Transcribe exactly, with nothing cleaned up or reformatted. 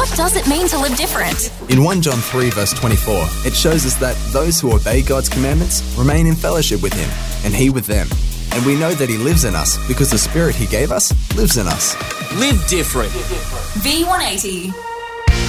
What does it mean to live different? In First John three verse twenty-four, it shows us that those who obey God's commandments remain in fellowship with Him, and He with them. And we know that He lives in us because the Spirit He gave us lives in us. Live different. V one eighty.